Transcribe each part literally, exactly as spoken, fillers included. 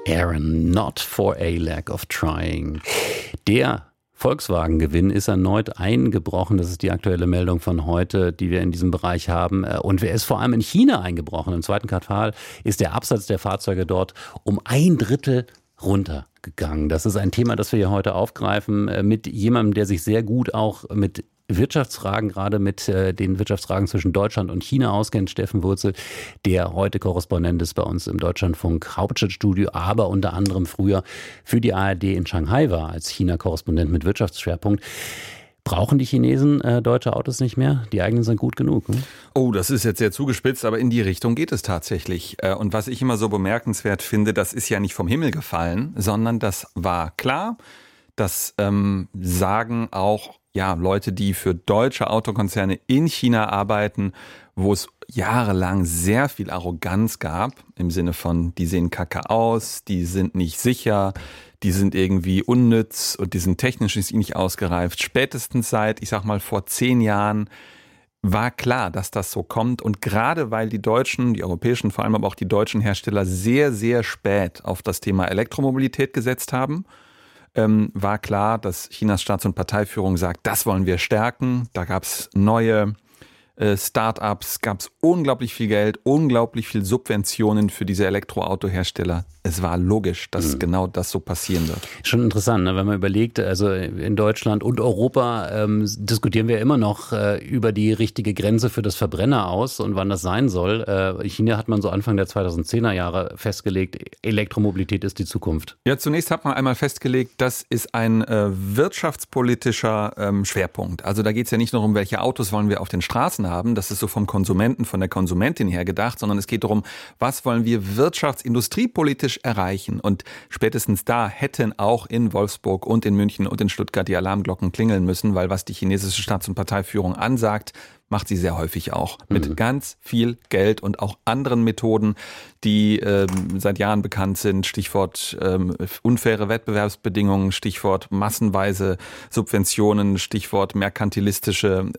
Aaron, not for a lack of trying. Der Volkswagen-Gewinn ist erneut eingebrochen. Das ist die aktuelle Meldung von heute, die wir in diesem Bereich haben. Und er ist vor allem in China eingebrochen. Im zweiten Quartal ist der Absatz der Fahrzeuge dort um ein Drittel runtergegangen. Das ist ein Thema, das wir hier heute aufgreifen mit jemandem, der sich sehr gut auch mit Wirtschaftsfragen, gerade mit äh, den Wirtschaftsfragen zwischen Deutschland und China auskennt, Steffen Wurzel, der heute Korrespondent ist bei uns im Deutschlandfunk Hauptstadtstudio, aber unter anderem früher für die A R D in Shanghai war als China-Korrespondent mit Wirtschaftsschwerpunkt. Brauchen die Chinesen äh, deutsche Autos nicht mehr? Die eigenen sind gut genug. Hm? Oh, das ist jetzt sehr zugespitzt, aber in die Richtung geht es tatsächlich. Und was ich immer so bemerkenswert finde, das ist ja nicht vom Himmel gefallen, sondern das war klar. Das ähm, sagen auch ja, Leute, die für deutsche Autokonzerne in China arbeiten, wo es jahrelang sehr viel Arroganz gab, im Sinne von, die sehen kacke aus, die sind nicht sicher, die sind irgendwie unnütz und die sind technisch nicht ausgereift. Spätestens seit, ich sag mal, vor zehn Jahren war klar, dass das so kommt. Und gerade weil die deutschen, die europäischen, vor allem aber auch die deutschen Hersteller sehr, sehr spät auf das Thema Elektromobilität gesetzt haben, Ähm, war klar, dass Chinas Staats- und Parteiführung sagt, das wollen wir stärken. Da gab es neue äh, Start-ups, gab es unglaublich viel Geld, unglaublich viel Subventionen für diese Elektroautohersteller. Es war logisch, dass mhm. genau das so passieren wird. Schon interessant, ne? Wenn man überlegt, also in Deutschland und Europa ähm, diskutieren wir immer noch äh, über die richtige Grenze für das Verbrenner aus und wann das sein soll. Äh, China hat man so Anfang der zweitausendzehner Jahre festgelegt, Elektromobilität ist die Zukunft. Ja, zunächst hat man einmal festgelegt, das ist ein äh, wirtschaftspolitischer ähm, Schwerpunkt. Also da geht es ja nicht nur um, welche Autos wollen wir auf den Straßen haben, das ist so vom Konsumenten, von der Konsumentin her gedacht, sondern es geht darum, was wollen wir wirtschaftsindustriepolitisch erreichen. Und spätestens da hätten auch in Wolfsburg und in München und in Stuttgart die Alarmglocken klingeln müssen, weil was die chinesische Staats- und Parteiführung ansagt, macht sie sehr häufig auch. Mit mhm. ganz viel Geld und auch anderen Methoden, die ähm, seit Jahren bekannt sind. Stichwort ähm, unfaire Wettbewerbsbedingungen, Stichwort massenweise Subventionen, Stichwort merkantilistische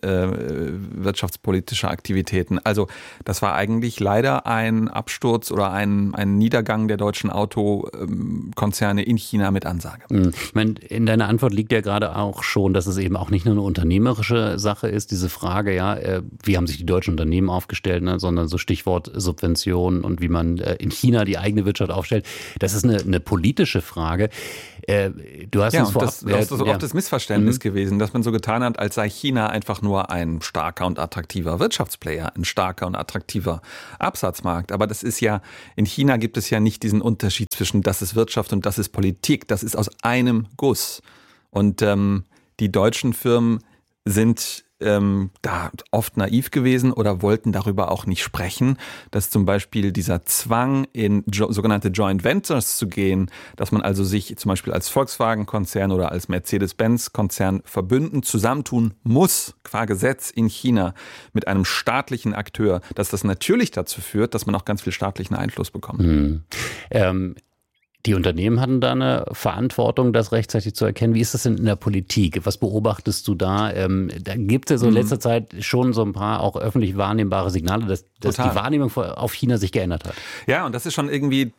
äh, wirtschaftspolitische Aktivitäten. Also das war eigentlich leider ein Absturz oder ein, ein Niedergang der deutschen Autokonzerne in China mit Ansage. Mhm. Ich meine, in deiner Antwort liegt ja gerade auch schon, dass es eben auch nicht nur eine unternehmerische Sache ist, diese Frage, ja, wie haben sich die deutschen Unternehmen aufgestellt, ne, sondern so Stichwort Subventionen und wie man in China die eigene Wirtschaft aufstellt. Das ist eine, eine politische Frage. Du hast ja, uns vorab, das, das ist äh, auch ja. das Missverständnis mhm. gewesen, dass man so getan hat, als sei China einfach nur ein starker und attraktiver Wirtschaftsplayer, ein starker und attraktiver Absatzmarkt. Aber das ist ja, in China gibt es ja nicht diesen Unterschied zwischen das ist Wirtschaft und das ist Politik. Das ist aus einem Guss. Und ähm, die deutschen Firmen sind Ähm, da oft naiv gewesen oder wollten darüber auch nicht sprechen, dass zum Beispiel dieser Zwang, in jo- sogenannte Joint Ventures zu gehen, dass man also sich zum Beispiel als Volkswagen-Konzern oder als Mercedes-Benz-Konzern verbünden, zusammentun muss, qua Gesetz in China mit einem staatlichen Akteur, dass das natürlich dazu führt, dass man auch ganz viel staatlichen Einfluss bekommt. Hm. Ähm Die Unternehmen hatten da eine Verantwortung, das rechtzeitig zu erkennen. Wie ist das denn in der Politik? Was beobachtest du da? Ähm, da gibt es ja so in letzter Zeit schon so ein paar auch öffentlich wahrnehmbare Signale, dass, dass die Wahrnehmung auf China sich geändert hat. Ja, und das ist schon irgendwie,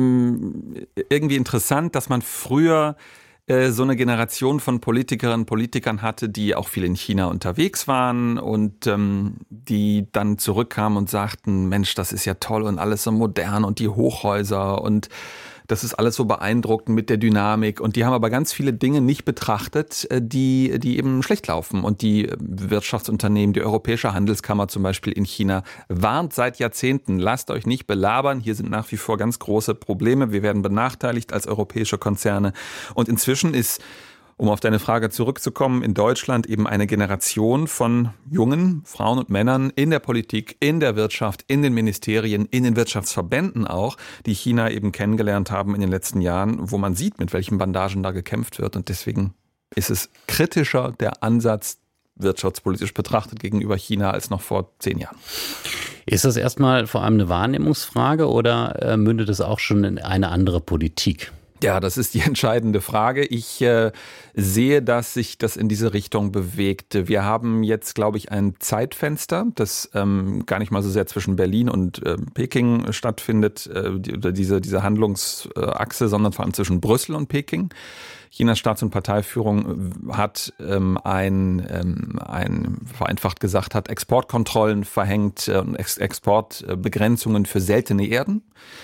irgendwie interessant, dass man früher so eine Generation von Politikerinnen und Politikern hatte, die auch viel in China unterwegs waren und ähm, die dann zurückkamen und sagten, Mensch, das ist ja toll und alles so modern und die Hochhäuser und das ist alles so beeindruckend mit der Dynamik. Und die haben aber ganz viele Dinge nicht betrachtet, die, die eben schlecht laufen. Und die Wirtschaftsunternehmen, die Europäische Handelskammer zum Beispiel in China, warnt seit Jahrzehnten, lasst euch nicht belabern. Hier sind nach wie vor ganz große Probleme. Wir werden benachteiligt als europäische Konzerne. Und inzwischen ist, um auf deine Frage zurückzukommen, in Deutschland eben eine Generation von jungen Frauen und Männern in der Politik, in der Wirtschaft, in den Ministerien, in den Wirtschaftsverbänden auch, die China eben kennengelernt haben in den letzten Jahren, wo man sieht, mit welchen Bandagen da gekämpft wird. Und deswegen ist es kritischer, der Ansatz wirtschaftspolitisch betrachtet gegenüber China als noch vor zehn Jahren. Ist das erstmal vor allem eine Wahrnehmungsfrage oder äh, mündet es auch schon in eine andere Politik? Ja, das ist die entscheidende Frage. Ich äh, sehe, dass sich das in diese Richtung bewegt. Wir haben jetzt, glaube ich, ein Zeitfenster, das ähm, gar nicht mal so sehr zwischen Berlin und äh, Peking stattfindet, äh, die, oder diese, diese Handlungsachse, sondern vor allem zwischen Brüssel und Peking. Chinas Staats- und Parteiführung hat ähm, ein, ähm, ein, vereinfacht gesagt, hat Exportkontrollen verhängt und äh, Ex- Exportbegrenzungen für seltene Erden.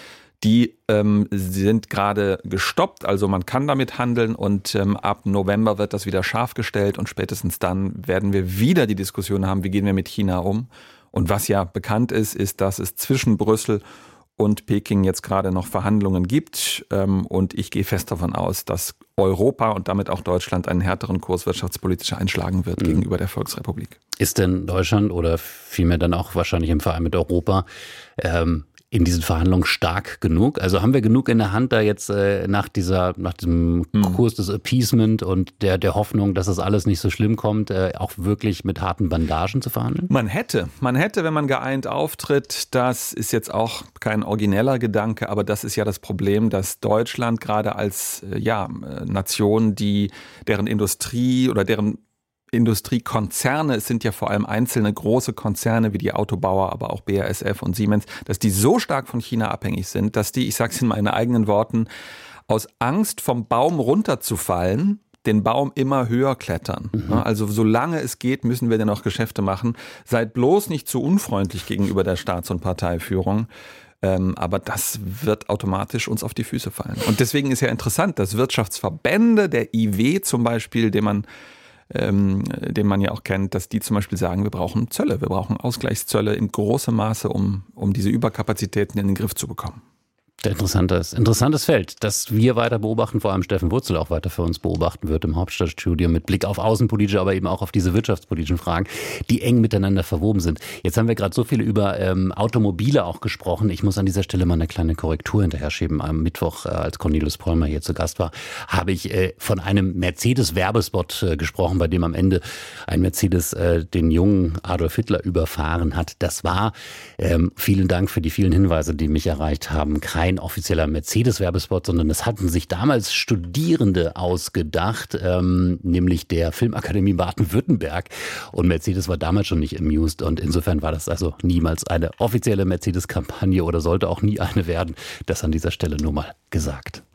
Die ähm, sind gerade gestoppt, also man kann damit handeln und ähm, ab November wird das wieder scharf gestellt und spätestens dann werden wir wieder die Diskussion haben, wie gehen wir mit China um. Und was ja bekannt ist, ist, dass es zwischen Brüssel und Peking jetzt gerade noch Verhandlungen gibt ähm, und ich gehe fest davon aus, dass Europa und damit auch Deutschland einen härteren Kurs wirtschaftspolitisch einschlagen wird mhm. gegenüber der Volksrepublik. Ist denn Deutschland oder vielmehr dann auch wahrscheinlich im Verein mit Europa ähm in diesen Verhandlungen stark genug? Also haben wir genug in der Hand, da jetzt äh, nach dieser, nach diesem hm. Kurs des Appeasement und der, der Hoffnung, dass das alles nicht so schlimm kommt, äh, auch wirklich mit harten Bandagen zu verhandeln? Man hätte, man hätte, wenn man geeint auftritt, das ist jetzt auch kein origineller Gedanke, aber das ist ja das Problem, dass Deutschland gerade als äh, ja, Nation, die deren Industrie oder deren Industriekonzerne, es sind ja vor allem einzelne große Konzerne wie die Autobauer, aber auch B A S F und Siemens, dass die so stark von China abhängig sind, dass die, ich sage es in meinen eigenen Worten, aus Angst vom Baum runterzufallen, den Baum immer höher klettern. Mhm. Also solange es geht, müssen wir denn auch Geschäfte machen. Seid bloß nicht zu unfreundlich gegenüber der Staats- und Parteiführung. Ähm, aber das wird automatisch uns auf die Füße fallen. Und deswegen ist ja interessant, dass Wirtschaftsverbände, der I W zum Beispiel, den man Ähm, den man ja auch kennt, dass die zum Beispiel sagen, wir brauchen Zölle, wir brauchen Ausgleichszölle in großem Maße, um, um diese Überkapazitäten in den Griff zu bekommen. Interessantes, interessantes Feld, das wir weiter beobachten, vor allem Steffen Wurzel auch weiter für uns beobachten wird im Hauptstadtstudio mit Blick auf außenpolitische, aber eben auch auf diese wirtschaftspolitischen Fragen, die eng miteinander verwoben sind. Jetzt haben wir gerade so viel über ähm, Automobile auch gesprochen. Ich muss an dieser Stelle mal eine kleine Korrektur hinterher schieben. Am Mittwoch, äh, als Cornelius Pollmer hier zu Gast war, habe ich äh, von einem Mercedes-Werbespot äh, gesprochen, bei dem am Ende ein Mercedes äh, den jungen Adolf Hitler überfahren hat. Das war, ähm, vielen Dank für die vielen Hinweise, die mich erreicht haben, kein offizieller Mercedes-Werbespot, sondern das hatten sich damals Studierende ausgedacht, ähm, nämlich der Filmakademie Baden-Württemberg. Und Mercedes war damals schon nicht amused und insofern war das also niemals eine offizielle Mercedes-Kampagne oder sollte auch nie eine werden. Das an dieser Stelle nur mal gesagt.